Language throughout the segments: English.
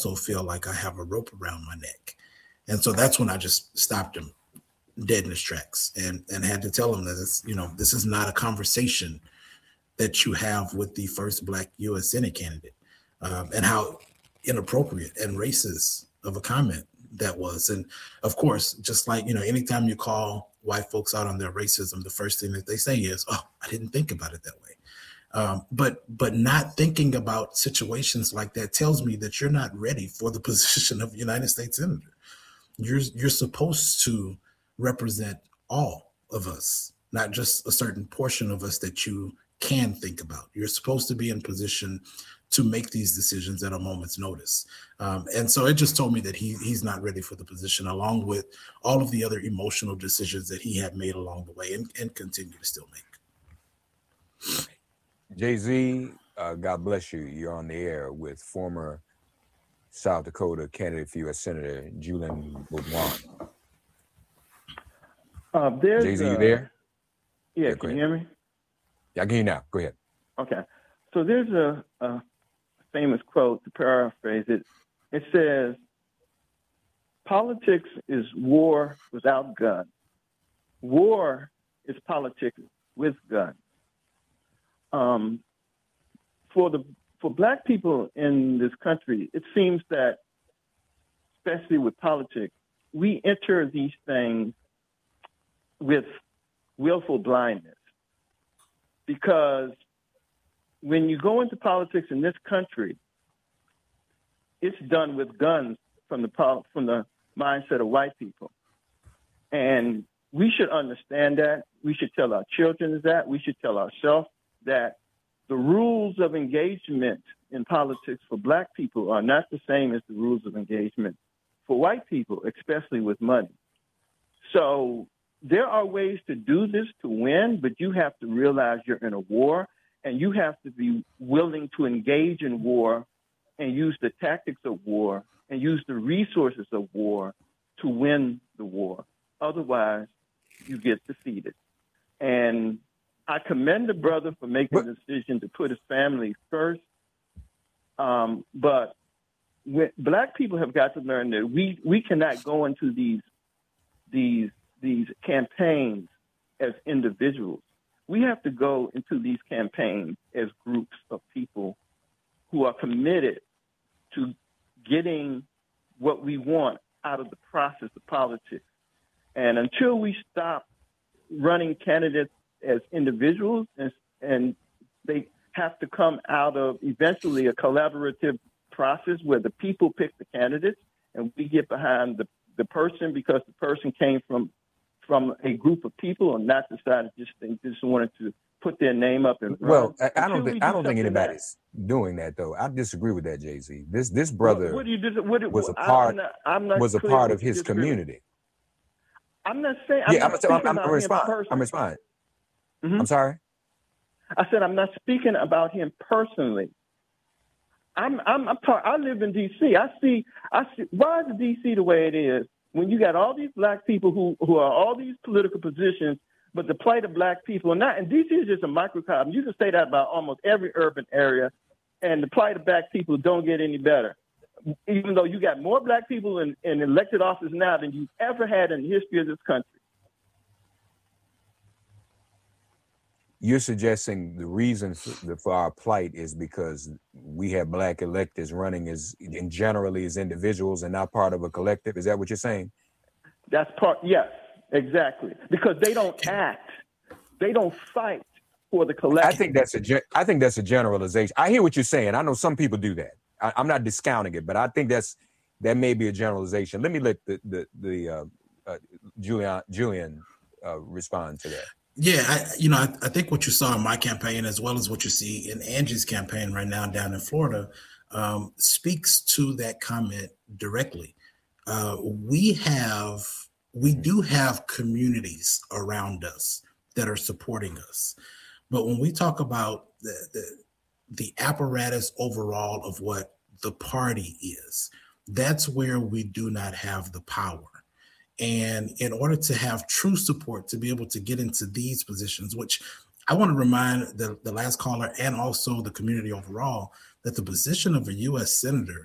also feel like I have a rope around my neck. And so that's when I just stopped him dead in his tracks and had to tell him that this is not a conversation that you have with the first Black U.S. Senate candidate, and how inappropriate and racist of a comment that was. And of course, just like, anytime you call white folks out on their racism, the first thing that they say is, "Oh, I didn't think about it that way." But not thinking about situations like that tells me that you're not ready for the position of United States Senator. You're supposed to represent all of us, not just a certain portion of us that you can think about. You're supposed to be in position to make these decisions at a moment's notice. And so it just told me that he's not ready for the position, along with all of the other emotional decisions that he had made along the way and continue to still make. Jay-Z, God bless you. You're on the air with former South Dakota candidate for U.S. Senator Julian Beaudoin. Jay-Z, you there? Yeah, can you hear me? Yeah, I can hear you now. Go ahead. Okay. So there's a famous quote, to paraphrase it. It says, politics is war without guns. War is politics with guns. For Black people in this country, it seems that, especially with politics, we enter these things with willful blindness. Because when you go into politics in this country, it's done with guns from the mindset of white people. And we should understand that. We should tell our children that. We should tell ourselves that the rules of engagement in politics for Black people are not the same as the rules of engagement for white people, especially with money. So there are ways to do this to win, but you have to realize you're in a war, and you have to be willing to engage in war and use the tactics of war and use the resources of war to win the war. Otherwise, you get defeated. And I commend the brother for making the decision to put his family first. But Black people have got to learn that we cannot go into these campaigns as individuals. We have to go into these campaigns as groups of people who are committed to getting what we want out of the process of politics. And until we stop running candidates as individuals, and they have to come out of eventually a collaborative process where the people pick the candidates and we get behind the person because the person came from a group of people and not decided they just wanted to put their name up and run. Well, I don't think anybody's doing that though. I disagree with that, Jay-Z. This brother was a part of his community. I'm not saying. I'm responding. Mm-hmm. I'm sorry. I said I'm not speaking about him personally. I live in D.C. I see. Why is D.C. the way it is when you got all these Black people who are all these political positions, but the plight of Black people are not. And D.C. is just a microcosm. You can say that about almost every urban area, and the plight of Black people don't get any better. Even though you got more Black people in elected office now than you've ever had in the history of this country. You're suggesting the reason for our plight is because we have Black electeds running generally as individuals and not part of a collective. Is that what you're saying? That's part. Yes, exactly. Because they don't act, they don't fight for the collective. I think that's a generalization. I hear what you're saying. I know some people do that. I'm not discounting it, but I think that may be a generalization. Let me let the Julian respond to that. Yeah, I think what you saw in my campaign, as well as what you see in Angie's campaign right now down in Florida, speaks to that comment directly. We do have communities around us that are supporting us, but when we talk about the apparatus overall of what the party is, that's where we do not have the power. And in order to have true support to be able to get into these positions, which I want to remind the last caller and also the community overall, that the position of a U.S. Senator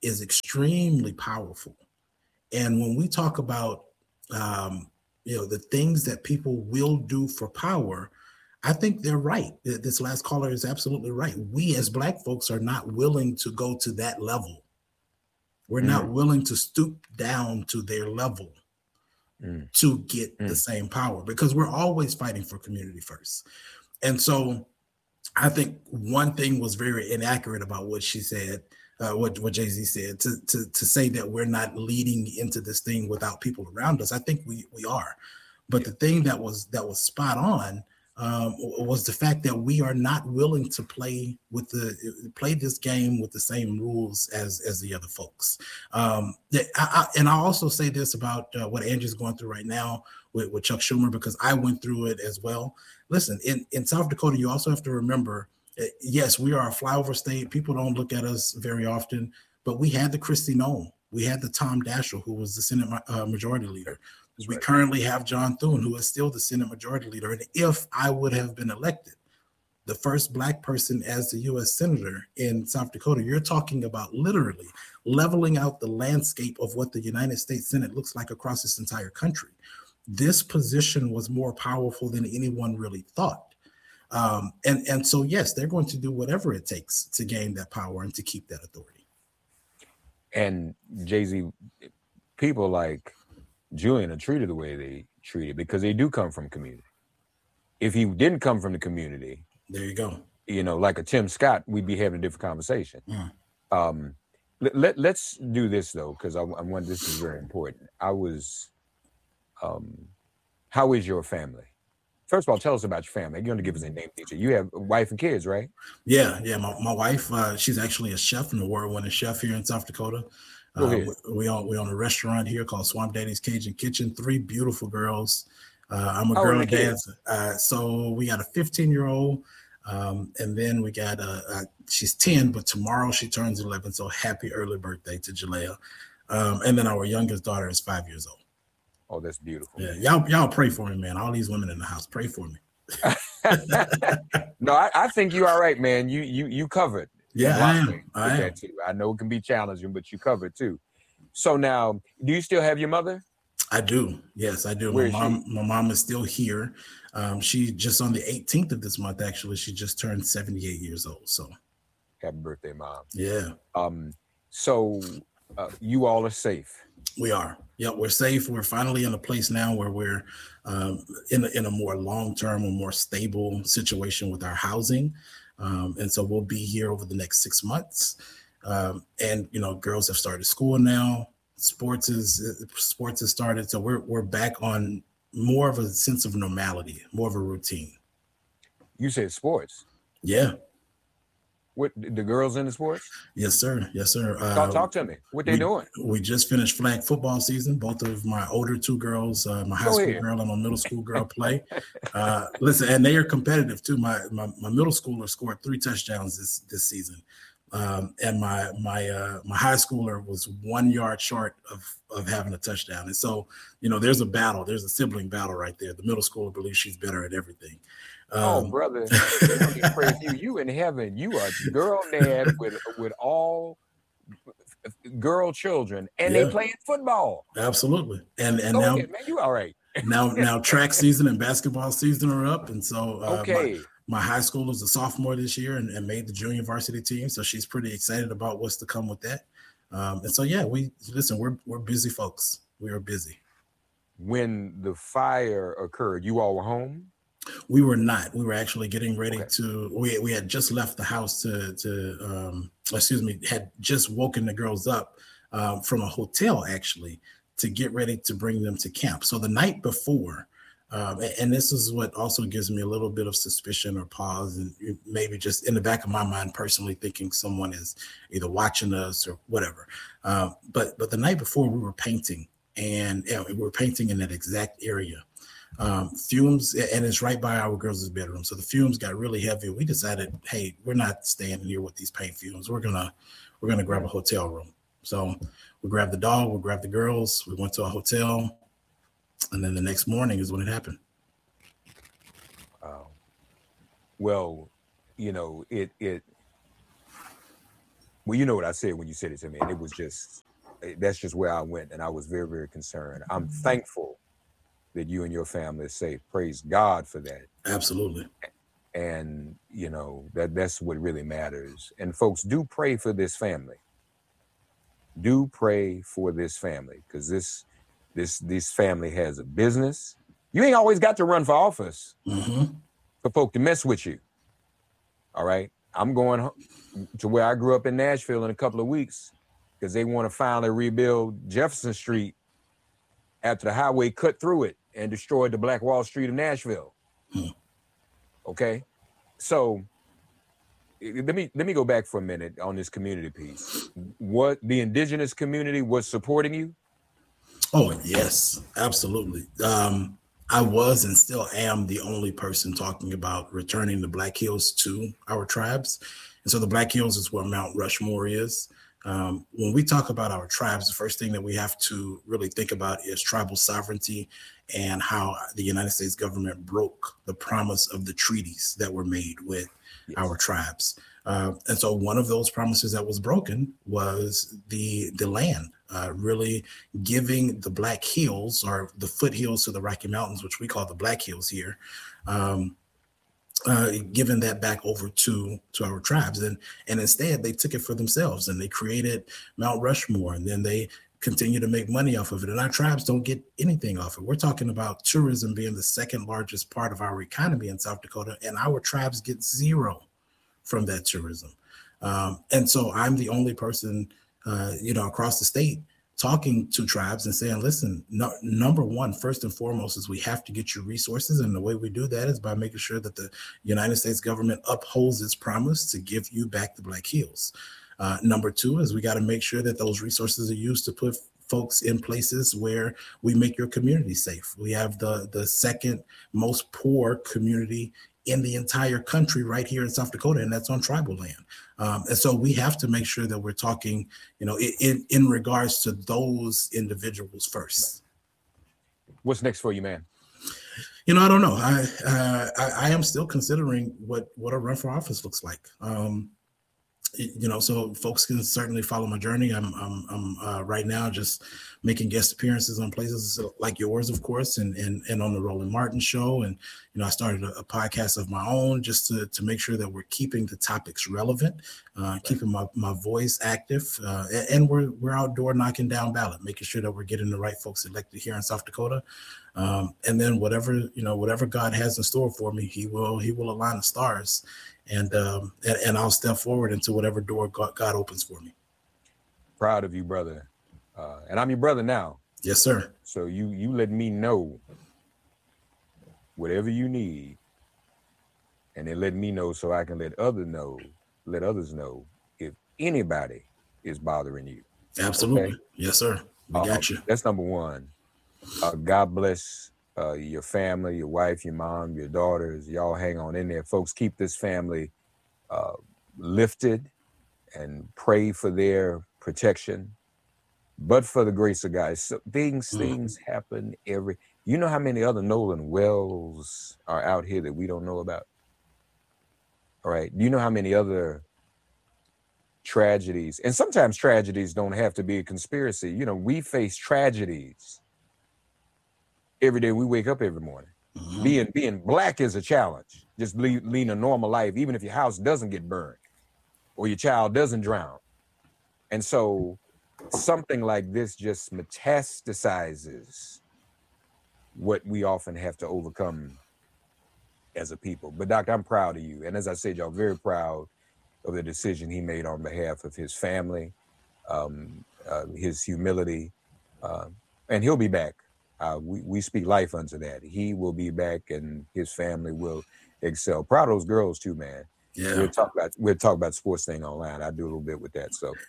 is extremely powerful. And when we talk about, the things that people will do for power, I think they're right. This last caller is absolutely right. We as Black folks are not willing to go to that level. We're not willing to stoop down to their level to get the same power, because we're always fighting for community first. And so I think one thing was very inaccurate about what she said, what Jay-Z said, to say that we're not leading into this thing without people around us. I think we are. But the thing that was spot on was the fact that we are not willing to play this game with the same rules as the other folks. And I'll also say this about what Angie's going through right now with Chuck Schumer, because I went through it as well. Listen, in South Dakota, you also have to remember, yes, we are a flyover state. People don't look at us very often, but we had the Kristi Noem. We had the Tom Daschle, who was the Senate Majority Leader. We currently have John Thune, who is still the Senate Majority Leader. And if I would have been elected, the first Black person as the U.S. Senator in South Dakota, you're talking about literally leveling out the landscape of what the United States Senate looks like across this entire country. This position was more powerful than anyone really thought. And so, yes, they're going to do whatever it takes to gain that power and to keep that authority. And Jay-Z, people like Julian are treated the way they treated because they do come from community. If he didn't come from the community, there you go. Like a Tim Scott, we'd be having a different conversation. Let's do this though, because I want this is very important. How is your family? First of all, tell us about your family. You're going to give us a name, teacher. You have a wife and kids, right? Yeah. My wife, she's actually a chef, an award-winning chef here in South Dakota. We own a restaurant here called Swamp Daddy's Cajun Kitchen. 3 beautiful girls. I'm a girl dancer. So we got a 15-year-old, and then we got she's 10, but tomorrow she turns 11. So happy early birthday to Jalea. And then our youngest daughter is 5 years old. Oh, that's beautiful. Yeah, y'all pray for me, man. All these women in the house, pray for me. No, I think you're all right, man. You covered. Yeah, I am. That too. I know it can be challenging, but you covered too. So now, do you still have your mother? I do. Yes, I do. My mom is still here. She just on the 18th of this month, actually, she just turned 78 years old. So happy birthday, Mom. Yeah. So you all are safe. We are. Yeah, we're safe. We're finally in a place now where we're in a more long-term or more stable situation with our housing. And so we'll be here over the next 6 months. And girls have started school now. Sports has started. So we're back on more of a sense of normality, more of a routine. You said sports? Yeah. What, the girls in the sports? Yes, sir. Yes, sir. Talk to me. What they doing? We just finished flag football season. Both of my older 2 girls, my high school girl and my middle school girl play. Listen, and they are competitive too. My middle schooler scored 3 touchdowns this season. And my high schooler was 1 yard short of having a touchdown. And so, there's a battle. There's a sibling battle right there. The middle schooler believes she's better at everything. Oh, brother, you in heaven. You are girl dad with all girl children, and they playing football. Absolutely. And go now, ahead, man, you all right. now track season and basketball season are up. And so my high school is a sophomore this year and made the junior varsity team. So she's pretty excited about what's to come with that. And so, yeah, we're busy folks. We are busy. When the fire occurred, you all were home? We were not. We were actually getting ready to. We had just left the house had just woken the girls up from a hotel actually to get ready to bring them to camp. So the night before, and this is what also gives me a little bit of suspicion or pause, and maybe just in the back of my mind personally thinking someone is either watching us or whatever. But the night before we were painting, and we were painting in that exact area. Fumes, and it's right by our girls' bedroom. So the fumes got really heavy. We decided, hey, we're not staying here with these paint fumes. We're gonna grab a hotel room. So we grabbed the dog, we grabbed the girls, we went to a hotel, and then the next morning is when it happened. Well, Well, you know what I said when you said it to me, and it was just, that's just where I went, and I was very, very concerned. I'm thankful that you and your family are safe. Praise God for that. Absolutely. And, you know, that's what really matters. And folks, do pray for this family. Do pray for this family, because this family has a business. You ain't always got to run for office for folk to mess with you. All right. I'm going to where I grew up in Nashville in a couple of weeks because they want to finally rebuild Jefferson Street after the highway cut through it and destroyed the Black Wall Street of Nashville. Okay. So let me go back for a minute on this community piece. What the indigenous community was supporting you? Oh, yes, absolutely. I was and still am the only person talking about returning the Black Hills to our tribes. And so the Black Hills is where Mount Rushmore is. When we talk about our tribes, the first thing that we have to really think about is tribal sovereignty and how the United States government broke the promise of the treaties that were made with our tribes. And so one of those promises that was broken was the land, really giving the Black Hills, or the foothills to the Rocky Mountains, which we call the Black Hills here, giving that back over to our tribes. And instead they took it for themselves and they created Mount Rushmore, and then they continue to make money off of it. And our tribes don't get anything off it. We're talking about tourism being the second largest part of our economy in South Dakota, and our tribes get zero from that tourism. And so I'm the only person, across the state talking to tribes and saying, listen, number one, first and foremost, is we have to get you resources. And the way we do that is by making sure that the United States government upholds its promise to give you back the Black Hills. Number two is we got to make sure that those resources are used to put folks in places where we make your community safe. We have the second most poor community in the entire country right here in South Dakota, and that's on tribal land. And so we have to make sure that we're talking, in regards to those individuals first. What's next for you, man? I don't know. I am still considering what a run for office looks like. So folks can certainly follow my journey. I'm right now just making guest appearances on places like yours, of course, and on the Roland Martin show. And, I started a podcast of my own just to make sure that we're keeping the topics relevant, keeping my voice active. And we're outdoor knocking down ballot, making sure that we're getting the right folks elected here in South Dakota. And then whatever God has in store for me, he will align the stars. And I'll step forward into whatever door God opens for me. Proud of you, brother. And I'm your brother now. Yes, sir. So you let me know whatever you need, and then let me know so I can let others know if anybody is bothering you. Absolutely. Okay? Yes, sir. We got you. That's number one. God bless your family, your wife, your mom, your daughters. Y'all hang on in there. Folks, keep this family lifted and pray for their protection. But for the grace of God, so things happen you know how many other Nolan Wells are out here that we don't know about? All right. Do you know how many other tragedies, and sometimes tragedies don't have to be a conspiracy. We face tragedies every day we wake up every morning. Being Black is a challenge. Just leading a normal life, even if your house doesn't get burned or your child doesn't drown. And so something like this just metastasizes what we often have to overcome as a people. But Doctor, I'm proud of you. And as I said, y'all, very proud of the decision he made on behalf of his family, his humility, and he'll be back. We speak life unto that. He will be back, and his family will excel. Proud of those girls too, man. Yeah. We'll talk about sports thing online. I do a little bit with that. So,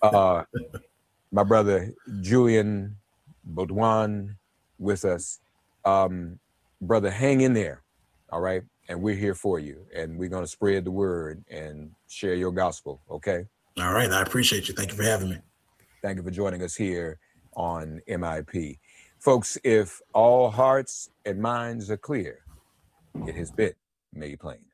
my brother Julian Baudouin with us. Brother, hang in there. All right. And we're here for you. And we're going to spread the word and share your gospel. Okay. All right. I appreciate you. Thank you for having me. Thank you for joining us here on MIP. Folks, if all hearts and minds are clear, it has been made plain.